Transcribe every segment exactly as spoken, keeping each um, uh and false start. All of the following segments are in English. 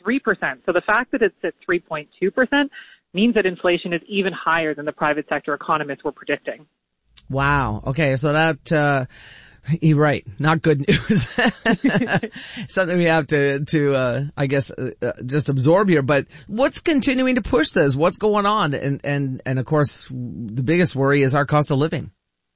three percent. So the fact that it's at three point two percent means that inflation is even higher than the private sector economists were predicting. Wow. Okay. So that, uh, you're right. Not good news. Something we have to, to, uh, I guess, uh, just absorb here. But what's continuing to push this? What's going on? And, and, and of course, the biggest worry is our cost of living.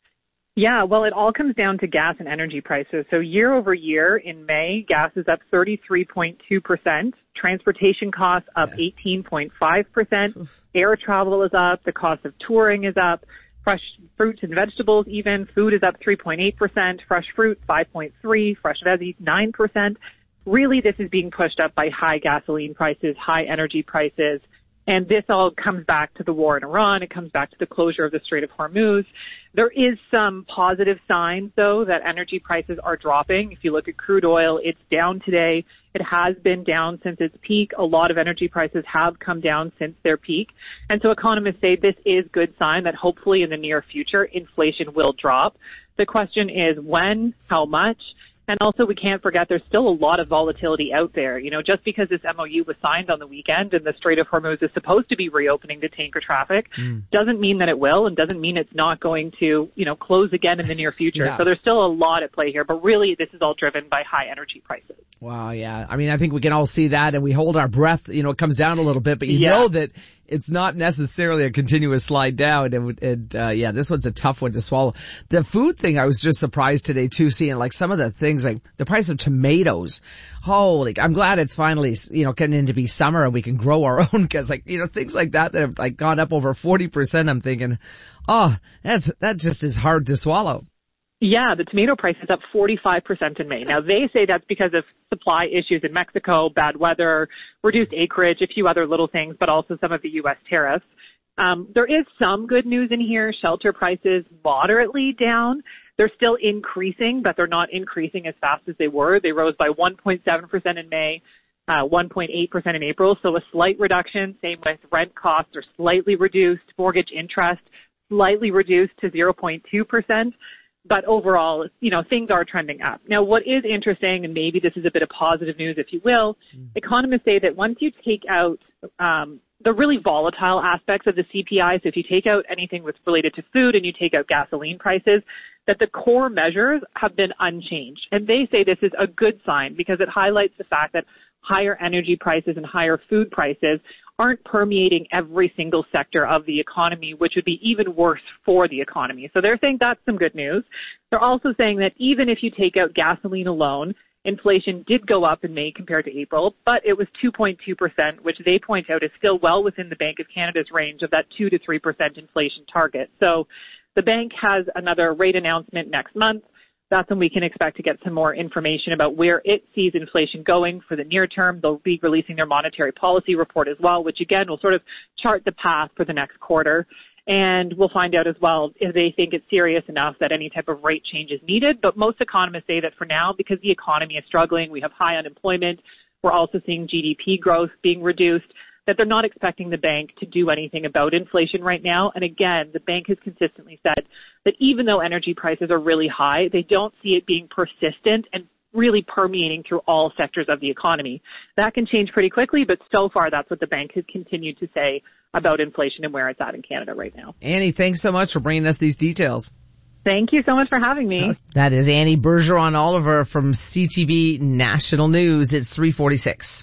Yeah, well, it all comes down to gas and energy prices. So year over year in May, gas is up thirty-three point two percent. Transportation costs up yeah. eighteen point five percent. Air travel is up. The cost of touring is up. Fresh fruits and vegetables, even food is up three point eight percent. Fresh fruit, five point three. Fresh veggies, nine percent. Really, this is being pushed up by high gasoline prices, high energy prices. And this all comes back to the war in Iran. It comes back to the closure of the Strait of Hormuz. There is some positive signs, though, that energy prices are dropping. If you look at crude oil, it's down today. It has been down since its peak. A lot of energy prices have come down since their peak. And so economists say this is a good sign that hopefully in the near future, inflation will drop. The question is when, how much? And also, we can't forget there's still a lot of volatility out there. You know, just because this M O U was signed on the weekend and the Strait of Hormuz is supposed to be reopening to tanker traffic mm. doesn't mean that it will and doesn't mean it's not going to, you know, close again in the near future. Yeah. So there's still a lot at play here. But really, this is all driven by high energy prices. Wow, yeah. I mean, I think we can all see that and we hold our breath. You know, it comes down a little bit, but you yeah. know that it's not necessarily a continuous slide down. And, and uh, yeah, this one's a tough one to swallow. The food thing, I was just surprised today too, seeing like some of the things like the price of tomatoes. Holy, I'm glad it's finally, you know, getting into be summer and we can grow our own, because like, you know, things like that that have like gone up over forty percent. I'm thinking, oh, that's, that just is hard to swallow. Yeah, the tomato price is up forty-five percent in May. Now, they say that's because of supply issues in Mexico, bad weather, reduced acreage, a few other little things, but also some of the U S tariffs. Um, there is some good news in here. Shelter prices moderately down. They're still increasing, but they're not increasing as fast as they were. They rose by one point seven percent in May, uh, one point eight percent in April, so a slight reduction. Same with rent costs are slightly reduced. Mortgage interest slightly reduced to zero point two percent. But overall, you know, things are trending up. Now, what is interesting, and maybe this is a bit of positive news, if you will, mm. economists say that once you take out um, the really volatile aspects of the C P I, so if you take out anything that's related to food and you take out gasoline prices, that the core measures have been unchanged. And they say this is a good sign because it highlights the fact that higher energy prices and higher food prices aren't permeating every single sector of the economy, which would be even worse for the economy. So they're saying that's some good news. They're also saying that even if you take out gasoline alone, inflation did go up in May compared to April, but it was two point two percent, which they point out is still well within the Bank of Canada's range of that two to three percent inflation target. So the bank has another rate announcement next month. That's when we can expect to get some more information about where it sees inflation going for the near term. They'll be releasing their monetary policy report as well, which again will sort of chart the path for the next quarter. And we'll find out as well if they think it's serious enough that any type of rate change is needed. But most economists say that for now, because the economy is struggling, we have high unemployment, we're also seeing G D P growth being reduced, that they're not expecting the bank to do anything about inflation right now. And again, the bank has consistently said that even though energy prices are really high, they don't see it being persistent and really permeating through all sectors of the economy. That can change pretty quickly, but so far that's what the bank has continued to say about inflation and where it's at in Canada right now. Annie, thanks so much for bringing us these details. Thank you so much for having me. That is Annie Bergeron Oliver from C T V National News. It's three forty-six.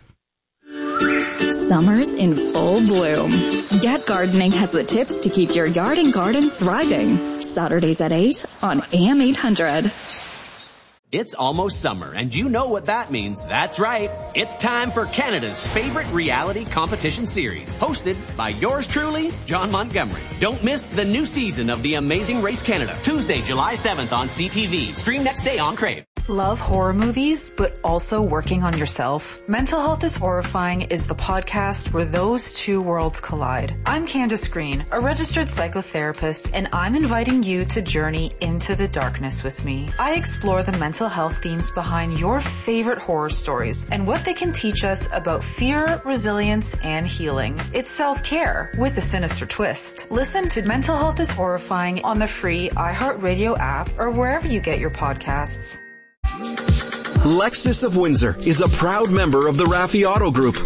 Summer's in full bloom. Get Gardening has the tips to keep your yard and garden thriving. Saturdays at eight on A M eight hundred. It's almost summer, and you know what that means. That's right. It's time for Canada's favorite reality competition series, hosted by yours truly, John Montgomery. Don't miss the new season of The Amazing Race Canada, Tuesday, July seventh on C T V. Stream next day on Crave. Love horror movies, but also working on yourself? Mental Health is Horrifying is the podcast where those two worlds collide. I'm Candace Green, a registered psychotherapist, and I'm inviting you to journey into the darkness with me. I explore the mental health themes behind your favorite horror stories and what they can teach us about fear, resilience, and healing. It's self-care with a sinister twist. Listen to Mental Health is Horrifying on the free iHeartRadio app or wherever you get your podcasts. Lexus of Windsor is a proud member of the Raffi Auto Group.